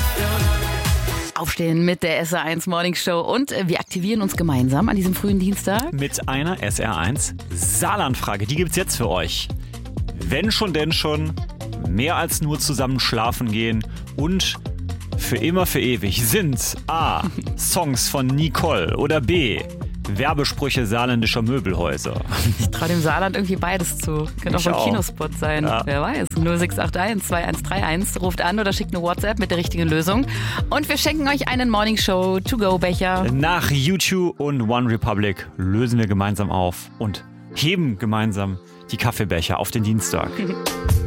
Aufstehen mit der SR1 Morning Show und wir aktivieren uns gemeinsam an diesem frühen Dienstag. Mit einer SR1 Saarland-Frage, die gibt's jetzt für euch. Wenn schon, denn schon, mehr als nur zusammen schlafen gehen und für immer, für ewig sind A. Songs von Nicole oder B. Werbesprüche saarländischer Möbelhäuser. Ich traue dem Saarland irgendwie beides zu. Könnte auch ein Kinospot sein. Ja. Wer weiß. 0681 2131. Ruft an oder schickt eine WhatsApp mit der richtigen Lösung. Und wir schenken euch einen Morning Show To-Go-Becher. Nach U2 und One Republic lösen wir gemeinsam auf und heben gemeinsam die Kaffeebecher auf den Dienstag.